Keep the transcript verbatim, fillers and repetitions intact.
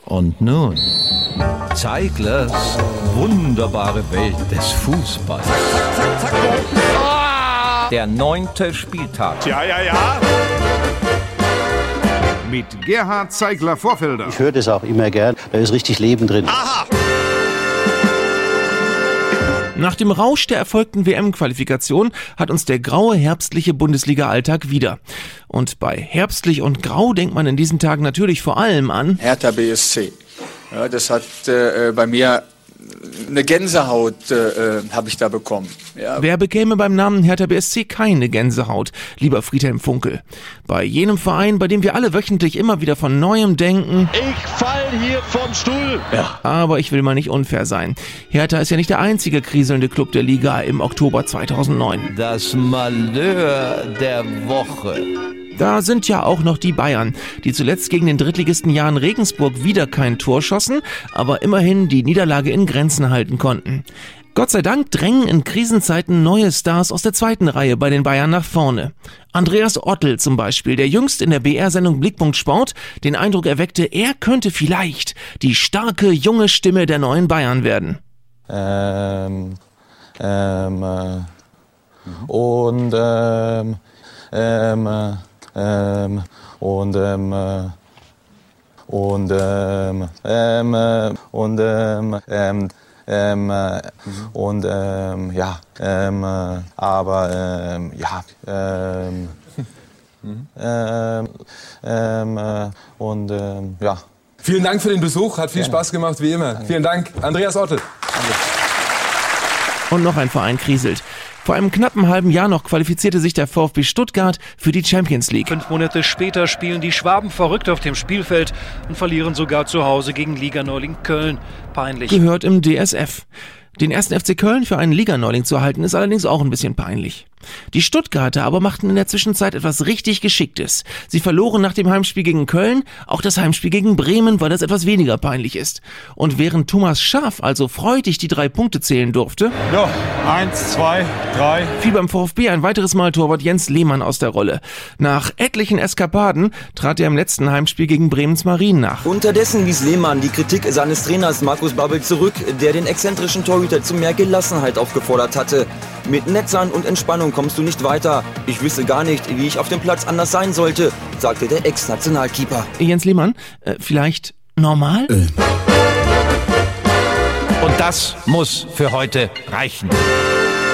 Und nun Zeiglers wunderbare Welt des Fußballs. Zack, zack, zack. Der neunte Spieltag. Ja, ja, ja. Mit Gerhard Zeigler-Vorfelder. Ich höre das auch immer gern. Da ist richtig Leben drin. Aha. Nach dem Rausch der erfolgten W M-Qualifikation hat uns der graue herbstliche Bundesliga-Alltag wieder. Und bei herbstlich und grau denkt man in diesen Tagen natürlich vor allem an Hertha B S C. Ja, das hat äh, bei mir eine Gänsehaut äh, habe ich da bekommen. Ja. Wer bekäme beim Namen Hertha B S C keine Gänsehaut, lieber Friedhelm Funkel? Bei jenem Verein, bei dem wir alle wöchentlich immer wieder von Neuem denken. Ich fall hier vom Stuhl. Ja. Aber ich will mal nicht unfair sein. Hertha ist ja nicht der einzige kriselnde Club der Liga im Oktober zweitausendneun. Das Malheur der Woche. Da sind ja auch noch die Bayern, die zuletzt gegen den Drittligisten Jahn Regensburg wieder kein Tor schossen, aber immerhin die Niederlage in Grenzen halten konnten. Gott sei Dank drängen in Krisenzeiten neue Stars aus der zweiten Reihe bei den Bayern nach vorne. Andreas Ottl zum Beispiel, der jüngst in der B R-Sendung Blickpunkt Sport den Eindruck erweckte, er könnte vielleicht die starke, junge Stimme der neuen Bayern werden. Ähm, ähm, äh, und, ähm, ähm, äh, Ähm, und ähm, äh, und ähm, ähm, äh, und ähm, ähm, ähm, äh, und ähm, ja, ähm, äh, aber ähm, ja, ähm, ähm, ähm, äh, und ähm, ja. Vielen Dank für den Besuch, hat viel Gerne. Spaß gemacht, wie immer. Danke. Vielen Dank, Andreas Ottl. Und noch ein Verein kriselt. Vor einem knappen halben Jahr noch qualifizierte sich der VfB Stuttgart für die Champions League. Fünf Monate später spielen die Schwaben verrückt auf dem Spielfeld und verlieren sogar zu Hause gegen Liganeuling Köln. Peinlich. Gehört im D S F. Den ersten F C Köln für einen Liganeuling zu halten, ist allerdings auch ein bisschen peinlich. Die Stuttgarter aber machten in der Zwischenzeit etwas richtig Geschicktes. Sie verloren nach dem Heimspiel gegen Köln auch das Heimspiel gegen Bremen, weil das etwas weniger peinlich ist. Und während Thomas Schaaf also freudig die drei Punkte zählen durfte, ja, eins, zwei, drei, fiel beim VfB ein weiteres Mal Torwart Jens Lehmann aus der Rolle. Nach etlichen Eskapaden trat er im letzten Heimspiel gegen Bremens Marien nach. Unterdessen wies Lehmann die Kritik seines Trainers Markus Babbel zurück, der den exzentrischen Torhüter zu mehr Gelassenheit aufgefordert hatte. Mit Netzern und Entspannung kommst du nicht weiter. Ich wüsste gar nicht, wie ich auf dem Platz anders sein sollte, sagte der Ex-Nationalkeeper. Jens Lehmann, äh, vielleicht normal? Und das muss für heute reichen.